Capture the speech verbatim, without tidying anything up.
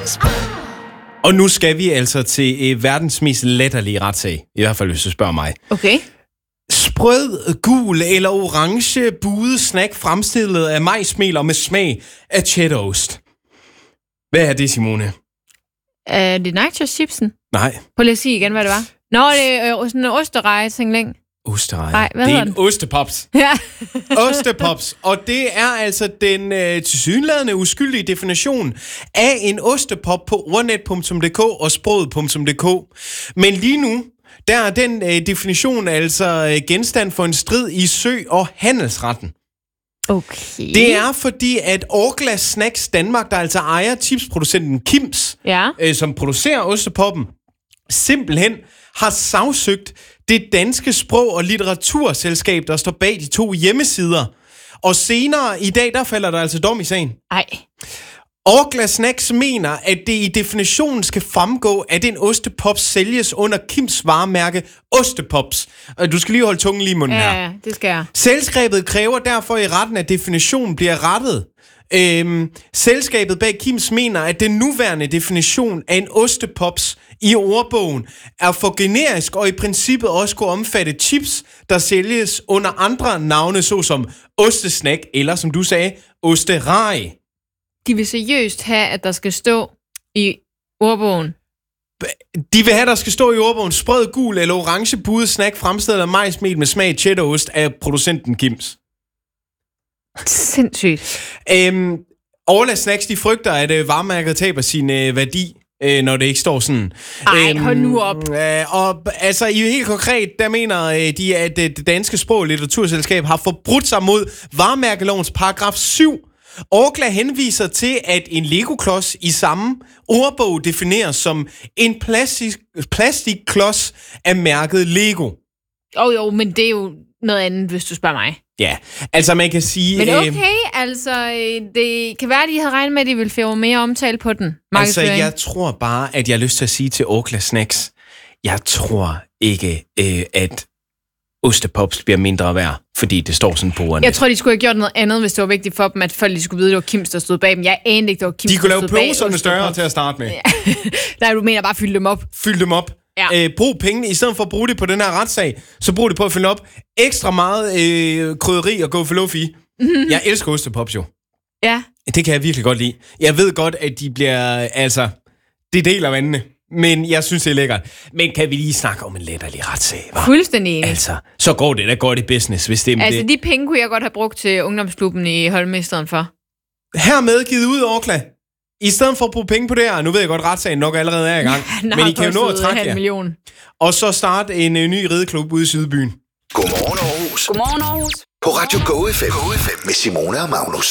Og nu skal vi altså til øh, verdens mest latterlige retssag. I hvert fald, hvis du spørger mig. Okay. Sprød, gul eller orange buede snack fremstillet af majsmel og med smag af cheddarost. Hvad er det, Simone? Er det nachos chipsen? Nej. Prøv lige at sige igen, hvad det var. Nå, det er øh, sådan en ostereje, Tingling. Ostereje. Nej, hvad det er hedder en den? ostepops. Ja. Ostepops. Og det er altså den øh, tilsyneladende uskyldige definition af en ostepop på ordnet punktum d k og sproget punktum d k. Men lige nu, der er den øh, definition altså øh, genstand for en strid i sø- og handelsretten. Okay. Det er fordi, at Orglas Snacks Danmark, der altså ejer chipsproducenten Kims, Ja. øh, som producerer ostepoppen, simpelthen har sagsøgt det danske sprog- og litteraturselskab, der står bag de to hjemmesider. Og senere i dag, der falder der altså dom i sagen. Ej. Orglas Snacks mener, at det i definitionen skal fremgå, at en ostepop sælges under Kims varemærke Ostepops. Og du skal lige holde tungen lige i munden her. Ja, det skal jeg. Selskabet kræver derfor i retten, at definitionen bliver rettet. Øhm, selskabet bag Kims mener, at den nuværende definition af en ostepops i ordbogen er for generisk og i princippet også kunne omfatte chips, der sælges under andre navne, såsom ostesnack eller, som du sagde, osterej. De vil seriøst have, at der skal stå i ordbogen. De vil have, der skal stå i ordbogen sprød, gul eller orange budet snack fremstillet af majsmel med smag cheddarost af producenten Kims. Sindssygt. Øhm, Orglas Snacks, de frygter, at øh, varemærket taber sin øh, værdi, øh, når det ikke står sådan. Ej, hold nu op. Øh, og altså, i helt konkret, der mener øh, de, at øh, det danske sprog- og litteraturselskab har forbrudt sig mod varemærkelovens paragraf syv. Orgla henviser til, at en Lego-klods i samme ordbog defineres som en plastik, plastikklods af mærket Lego. Åh oh, jo, men det er jo noget andet, hvis du spørger mig. Ja, altså man kan sige... Men okay, øh, altså, det kan være, at de havde regnet med, at de ville få mere omtale på den. Altså, jeg tror bare, at jeg har lyst til at sige til Orgla Snacks, jeg tror ikke, øh, at ostepops bliver mindre værd, fordi det står sådan på ordene. Jeg tror, de skulle have gjort noget andet, hvis det var vigtigt for dem, at folk de skulle vide, at det var Kims, der stod bag dem. Jeg anede ikke, det var Kims, De kunne der lave stod bag poserne større ostepops. til at starte med. Ja. Nej, du mener bare fylde dem op. Fyld dem op. Ja. Øh, brug pengene, i stedet for at bruge det på den her retssag, så brug det på at fylde op ekstra meget øh, krydderi og go for low fee. Mm-hmm. Jeg elsker ostepops jo. Ja. Det kan jeg virkelig godt lide. Jeg ved godt, at de bliver, altså, det deler vandene. Men jeg synes, det er lækkert. Men kan vi lige snakke om en letterlig retssag, hva'? Fuldstændig enig. Altså, så går det da godt i business, hvis det er med Altså, det. de penge kunne jeg godt have brugt til ungdomsklubben i Holmesteren for. Hermed givet ud, Orgla. I stedet for at bruge penge på det her, nu ved jeg godt, retssagen nok allerede er i gang, Ja, men I kan jo nå at trække jer. Million. Og så starte en uh, ny rideklub ude i Sydbyen. Godmorgen Aarhus. Godmorgen Aarhus. På Radio Go F M. Go F M med Simone og Magnus.